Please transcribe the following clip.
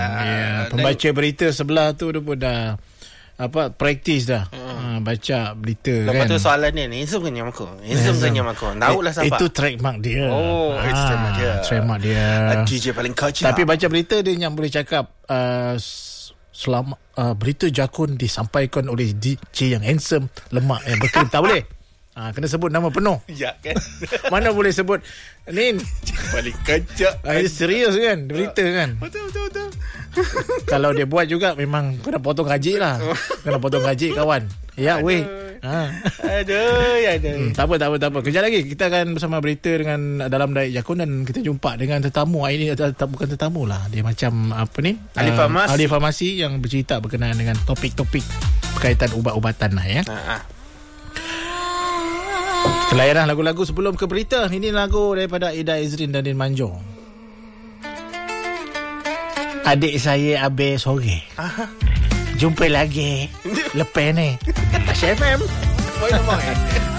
Pembaca berita sebelah tu dia pun dah praktis dah. Baca berita. Lepas kan. tu soalan dia ni, handsome ke nyam aku? Tahulah siapa. Itu trademark dia. Itu trademark dia. DJ paling kacau. Tapi baca berita dia yang boleh cakap selama berita jakun disampaikan oleh DJ yang handsome, lemak, yang berkrim. Tak boleh. Kena sebut nama penuh. Ya kan. Mana boleh sebut ni paling kacau. Ini serius kan berita kan. Betul. Kalau dia buat juga memang kena potong gaji lah. Kena potong gaji kawan. Ya weh. Aduh. Tak apa. Kejap lagi kita akan bersama berita dengan dalam Daik Jakun, dan kita jumpa dengan tetamu. Ini bukan tetamu lah. Dia macam ahli farmasi yang bercerita berkenaan dengan topik-topik berkaitan ubat-ubatan lah ya. Kelayaran lagu-lagu sebelum ke berita. Ini lagu daripada Ida Izrin dan Din Manjo. Adik saya Abe sore. Jumpa lagi lepas ni Asyik FM.